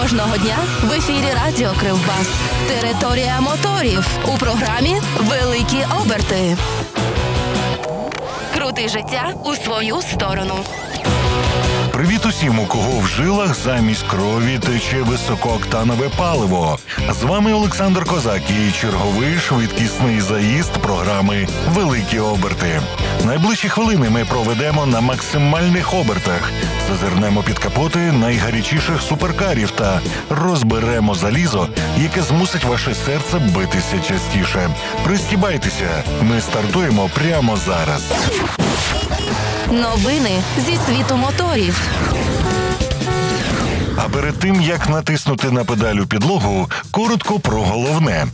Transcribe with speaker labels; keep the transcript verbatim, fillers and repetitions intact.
Speaker 1: Кожного дня в ефірі Радіо Кривбас. Територія моторів. У програмі «Великі оберти». Крути життя у свою сторону.
Speaker 2: Привіт усім, у кого в жилах замість крові тече високооктанове паливо. З вами Олександр Козак і черговий швидкісний заїзд програми «Великі оберти». Найближчі хвилини ми проведемо на максимальних обертах, зазирнемо під капоти найгарячіших суперкарів та розберемо залізо, яке змусить ваше серце битися частіше. Пристібайтеся, ми стартуємо прямо зараз.
Speaker 1: Новини зі світу моторів.
Speaker 2: А перед тим, як натиснути на педаль у підлогу, коротко про головне.